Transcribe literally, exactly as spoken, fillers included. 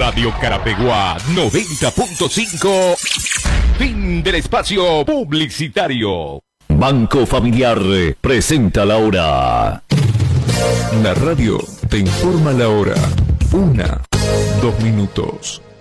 Radio Carapeguá noventa punto cinco. Fin del espacio publicitario. Banco Familiar presenta la hora. La radio te informa la hora. Una, dos minutos.